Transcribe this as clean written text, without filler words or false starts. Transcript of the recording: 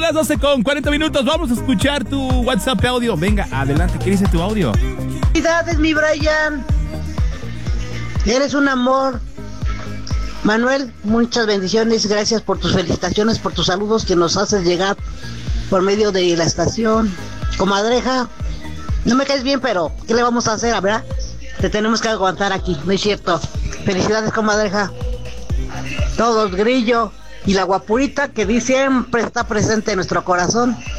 las 12:40. Vamos a escuchar tu WhatsApp audio. Venga, adelante, ¿qué dice tu audio? Felicidades, mi Brian. Eres un amor. Manuel, muchas bendiciones. Gracias por tus felicitaciones, por tus saludos que nos haces llegar por medio de la estación. Comadreja, no me caes bien, pero ¿qué le vamos a hacer, verdad? Te tenemos que aguantar aquí, ¿no es cierto? Felicidades, comadreja. Todos, Grillo y la guapurita que siempre está presente en nuestro corazón.